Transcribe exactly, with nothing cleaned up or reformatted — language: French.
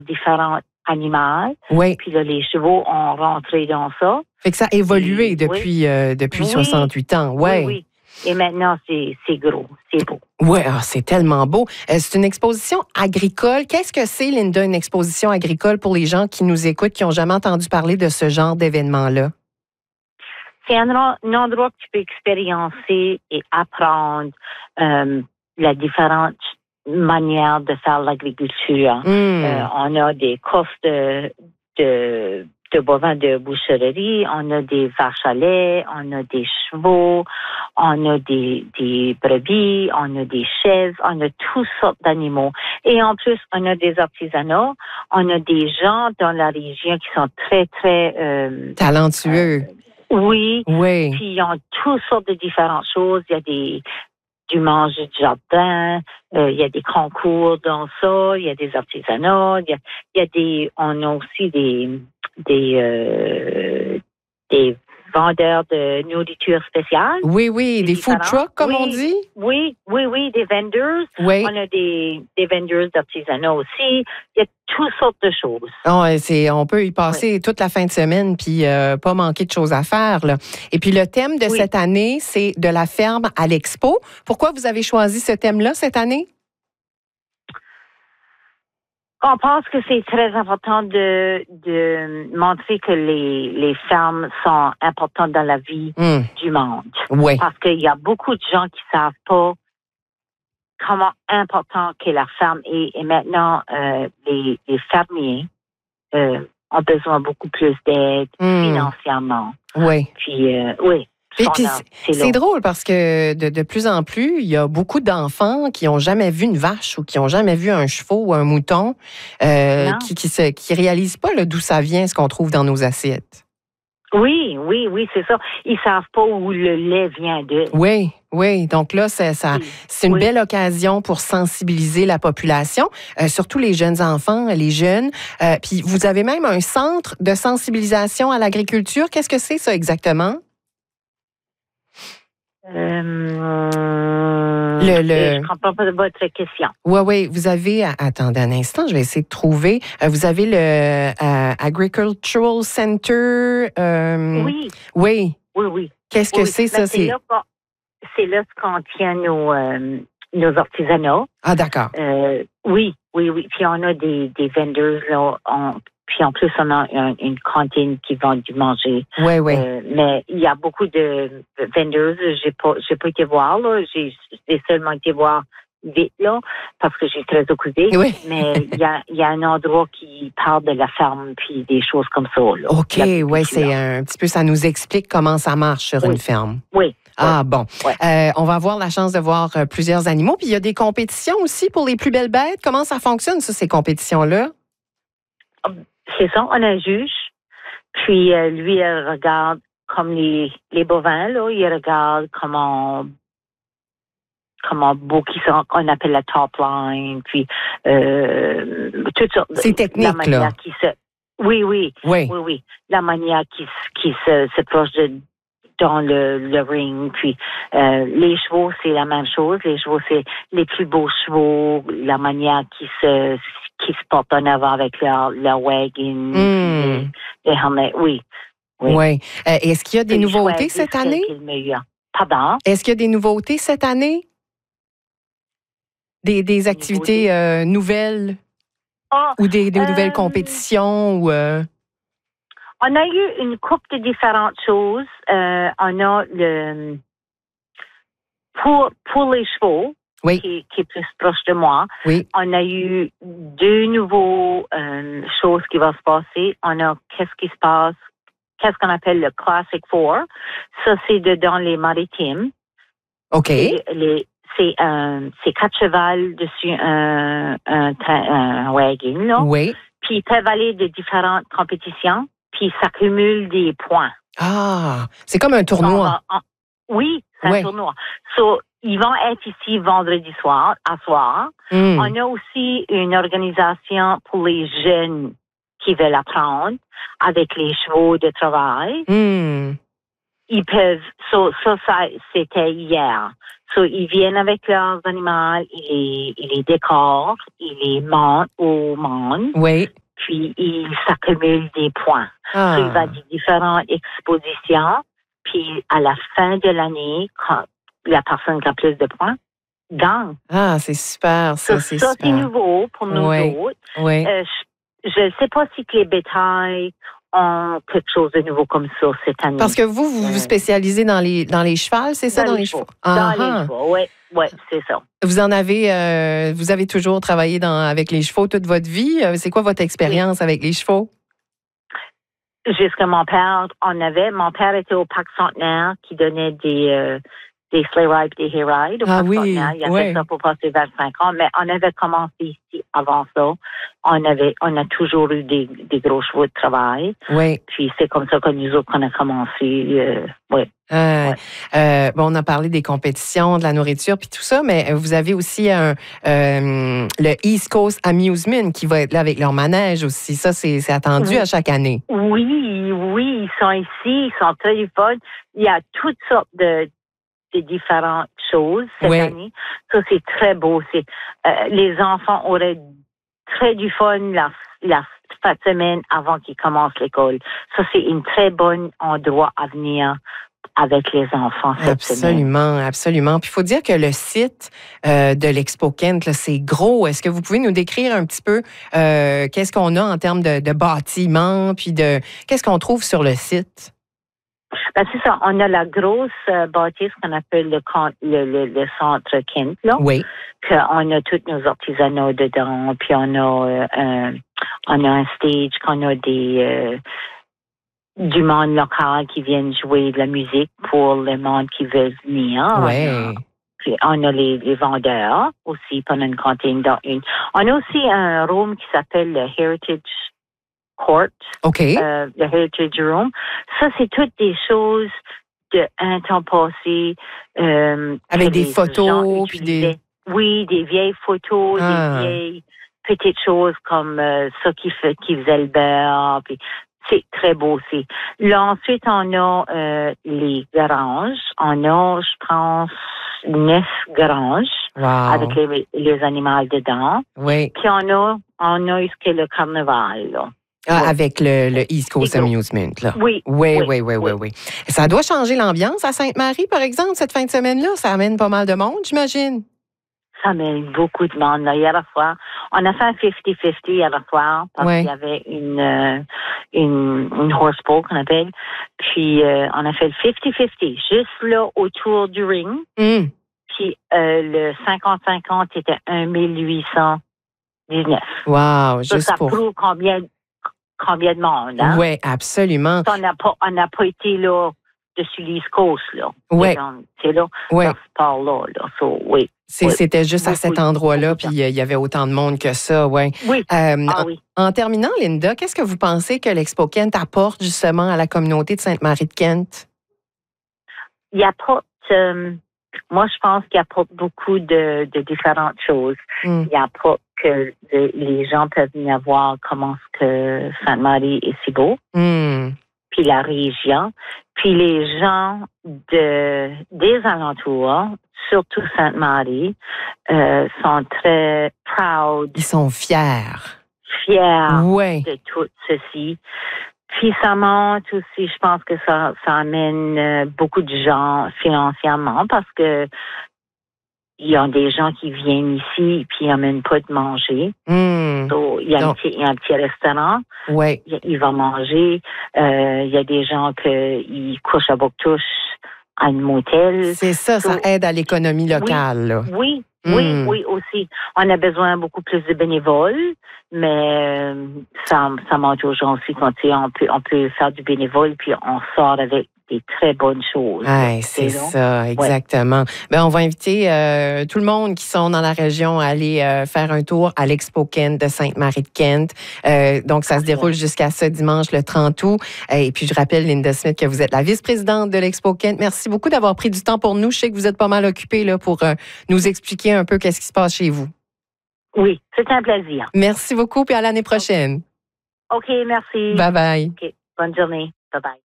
différents animaux. Oui. Puis là, les chevaux ont rentré dans ça. Fait que ça a évolué Et, depuis, oui. euh, depuis oui. soixante-huit ans. Ouais. Oui, oui. Et maintenant, c'est, c'est gros, c'est beau. Oui, ah, c'est tellement beau. Euh, c'est une exposition agricole. Qu'est-ce que c'est, Linda, une exposition agricole pour les gens qui nous écoutent, qui n'ont jamais entendu parler de ce genre d'événement-là? C'est un, un endroit que tu peux expériencer et apprendre euh, la différente manière de faire l'agriculture. Mm. Euh, on a des courses de, de, de bovins de boucherie, on a des vaches à lait, on a des chevaux, on a des, des brebis, on a des chèvres, on a toutes sortes d'animaux. Et en plus, on a des artisanats, on a des gens dans la région qui sont très, très... Euh, talentueux. Euh, oui. Oui. Puis ils ont toutes sortes de différentes choses. Il y a des du manger du jardin, euh, il y a des concours dans ça, il y a des artisanats, il y a, il y a des, on a aussi des des euh, des vendeurs de nourriture spéciale. Oui, oui, des food trucks, comme oui, on dit. Oui, oui, oui, des vendors. Oui. On a des, des vendors d'artisanat aussi. Il y a toutes sortes de choses. Oh, c'est, on peut y passer oui. toute la fin de semaine puis euh, pas manquer de choses à faire. Là. Et puis le thème de oui. cette année, c'est de la ferme à l'expo. Pourquoi vous avez choisi ce thème-là cette année? On pense que c'est très important de, de montrer que les, les fermes sont importantes dans la vie mmh. du monde. Oui. Parce qu'il y a beaucoup de gens qui savent pas comment important que la ferme est. Et maintenant, euh, les, les fermiers euh, ont besoin beaucoup plus d'aide mmh. financièrement. Oui. Puis, euh, oui. Et puis, c'est, c'est drôle parce que de, de plus en plus, il y a beaucoup d'enfants qui n'ont jamais vu une vache ou qui n'ont jamais vu un cheval ou un mouton, euh, qui qui, se, qui réalisent pas là, d'où ça vient, ce qu'on trouve dans nos assiettes. Oui, oui, oui, c'est ça. Ils savent pas où le lait vient de. Oui, oui. Donc là, c'est, ça, oui. c'est une oui. belle occasion pour sensibiliser la population, euh, surtout les jeunes enfants, les jeunes. Euh, puis vous avez même un centre de sensibilisation à l'agriculture. Qu'est-ce que c'est ça exactement? Euh, le, le... Je ne comprends pas votre question. Oui, oui. Vous avez... Attendez un instant, je vais essayer de trouver. Vous avez le euh, Agricultural Center. Euh... Oui. Oui. Oui, oui. Qu'est-ce que oui. c'est, ça? C'est, c'est... Là, c'est là qu'on tient nos, euh, nos artisanats. Ah, d'accord. Euh, oui, oui, oui. Puis on a des, des vendors, là. On... Puis en plus, on a un, une cantine qui vend du manger. Oui, oui. Euh, mais il y a beaucoup de vendors. J'ai pas, j'ai pas été voir, là. J'ai, j'ai seulement été voir vite, là, parce que j'ai très occupée. Oui. Mais il y a, il y a un endroit qui parle de la ferme puis des choses comme ça, là. OK, oui, c'est un petit peu, ça nous explique comment ça marche sur oui. une ferme. Oui. Ah, bon. Ouais. Euh, on va avoir la chance de voir euh, plusieurs animaux. Puis il y a des compétitions aussi pour les plus belles bêtes. Comment ça fonctionne, ça, ces compétitions-là? C'est ça, on a un juge. Puis euh, lui, il regarde comme les, les bovins, là, il regarde comment comment beau qu'ils sont, on appelle la top line, puis euh, toutes sortes. C'est technique, la manière là. Qui se, oui, oui, oui, oui, oui. La manière qui, qui se, se proche de dans le, le ring. Puis euh, les chevaux, c'est la même chose. Les chevaux, c'est les plus beaux chevaux, la manière qui se qui se portent en avant avec leur, leur wagon, mm. les, les helmets. Oui. Oui. oui. Euh, est-ce qu'il y a des c'est nouveautés cette année? Pardon? Est-ce qu'il y a des nouveautés cette année? Des, des activités euh, nouvelles? Oh, ou des, des euh, nouvelles compétitions? Ou, euh... On a eu une couple de différentes choses. Euh, on a le... Pour, pour les chevaux, oui. qui, qui est plus proche de moi, oui. on a eu deux nouveaux euh, choses qui vont se passer. On a qu'est-ce qui se passe, qu'est-ce qu'on appelle le Classic Four. Ça, c'est de, dans les maritimes. OK. C'est, les, c'est, euh, c'est quatre chevals dessus un, un, un wagon, là. Oui. Puis ils peuvent aller de différentes compétitions, puis ils s'accumulent des points. Ah, c'est comme un tournoi. On, on, oui, c'est oui. un tournoi. So, ils vont être ici vendredi soir, à soir. Mm. On a aussi une organisation pour les jeunes qui veulent apprendre avec les chevaux de travail. Mm. ils peuvent, so, so, ça, c'était hier. So, ils viennent avec leurs animaux, ils les, ils les décorent, ils les montent au monde. Oui. Puis, ils s'accumulent des points. Ah. So, il va des différentes expositions. Puis, à la fin de l'année, quand la personne qui a plus de points gagne. Ah, c'est super, ça, So, c'est ça, super. c'est nouveau pour nous Oui. autres. Oui. Euh, je ne sais pas si que les bétails ont quelque chose de nouveau comme ça cette année. Parce que vous, vous vous spécialisez dans les, dans les chevals, c'est ça, dans, dans les les chevaux. chevaux? Dans Ah, les ah. chevaux, oui, ouais, c'est ça. Vous en avez, euh, vous avez toujours travaillé dans, avec les chevaux toute votre vie. C'est quoi votre expérience oui. avec les chevaux? Jusqu'à mon père, on avait, mon père était au parc Centenaire qui donnait des, euh, des sleigh rides, des hay rides au ah parc oui, Centenaire. Il a oui. fait ça pour passer vingt-cinq ans, mais on avait commencé ici avant ça. On avait, on a toujours eu des, des gros chevaux de travail. Oui. Puis c'est comme ça que nous autres qu'on a commencé, euh, oui. Euh, ouais. euh, bon, on a parlé des compétitions, de la nourriture, puis tout ça, mais vous avez aussi un, euh, le East Coast Amusement qui va être là avec leur manège aussi. Ça, c'est, c'est attendu oui. à chaque année. Oui, oui, ils sont ici, ils sont très fun. Il y a toutes sortes de, de différentes choses cette oui. année. Ça, c'est très beau. C'est, euh, les enfants auraient très du fun la, la fin de semaine avant qu'ils commencent l'école. Ça, c'est un très bon endroit à venir avec les enfants cette absolument, semaine. Absolument. Puis il faut dire que le site euh, de l'Expo Kent, là, c'est gros. Est-ce que vous pouvez nous décrire un petit peu euh, qu'est-ce qu'on a en termes de, de bâtiments, puis de qu'est-ce qu'on trouve sur le site? Ben, c'est ça. On a la grosse euh, bâtisse qu'on appelle le, le, le, le centre Kent, là. Oui. On a tous nos artisanaux dedans, puis on a, euh, un, on a un stage qu'on a des... Euh, du monde local qui viennent jouer de la musique pour le monde qui veut venir. Ouais. On a, puis on a les, les vendeurs aussi pendant une cantine dans une. On a aussi un room qui s'appelle le Heritage Court. OK. Euh, le Heritage Room. Ça, c'est toutes des choses de un temps passé. Euh, Avec des photos. Puis des... Oui, des vieilles photos, ah. des vieilles petites choses comme euh, ça qui, fait, qui faisait le beurre. Puis, c'est très beau aussi. Là, ensuite, on a euh, les garages. On a, je pense, neuf garages wow. avec les, les animaux dedans. Oui. Puis on a, on a ce qu'est le carnaval, là. Ah, oui. Avec le, le East Coast Amusement, là. Oui. Oui, oui, oui, oui, oui, oui. Ça doit changer l'ambiance à Sainte-Marie, par exemple, cette fin de semaine-là. Ça amène pas mal de monde, j'imagine. Ça amène beaucoup de monde. Là, hier soir, on a fait un cinquante cinquante hier soir parce ouais. qu'il y avait une, euh, une, une horse pole qu'on appelle. Puis, euh, on a fait le cinquante cinquante juste là autour du ring. Mm. Puis, euh, le cinquante cinquante était mille huit cent dix-neuf. Wow, ça, juste ça pour... prouve combien, combien de monde. Hein? Oui, absolument. On n'a pas, on n'a pas été là dessus l'East Coast, là. Oui. C'est là, ouais. dans ce part-là, là. So, oui. C'est, oui. C'était juste beaucoup, à cet endroit-là, puis il y avait autant de monde que ça, ouais. oui. Euh, ah, en, oui. En terminant, Linda, qu'est-ce que vous pensez que l'Expo Kent apporte justement à la communauté de Sainte-Marie de Kent? Il apporte, euh, moi je pense qu'il apporte beaucoup de, de différentes choses. Mm. Il apporte que de, les gens peuvent venir voir comment ce que Sainte-Marie est si beau. Mm. Puis la région, puis les gens de des alentours, surtout Sainte-Marie, euh, sont très proud. Ils sont fiers. Fiers ouais. de tout ceci. Puis ça monte aussi, je pense que ça, ça amène euh, beaucoup de gens financièrement parce que il y a des gens qui viennent ici puis ils n'amènent pas de manger. Mm. So, il, y a un petit, il y a un petit restaurant. Ouais. Il, il va manger. Euh, il y a des gens qui couchent à Bouctouche à une motel. C'est ça, so, ça aide à l'économie locale. Oui, là. oui, oui, mm. oui, aussi. On a besoin beaucoup plus de bénévoles, mais ça, ça montre aux gens aussi quand on peut, on peut faire du bénévole puis on sort avec des très bonnes choses. Ouais, c'est ça, exactement. Ouais. Ben, on va inviter euh, tout le monde qui sont dans la région à aller euh, faire un tour à l'Expo Kent de Sainte-Marie de Kent. Euh, donc, ça se déroule jusqu'à ce dimanche, le trente août. Et puis, je rappelle, Linda Smith, que vous êtes la vice-présidente de l'Expo Kent. Merci beaucoup d'avoir pris du temps pour nous. Je sais que vous êtes pas mal occupée là, pour euh, nous expliquer un peu qu'est-ce qui se passe chez vous. Oui, c'est un plaisir. Merci beaucoup, puis à l'année prochaine. OK, merci. Bye-bye. OK, bonne journée. Bye-bye.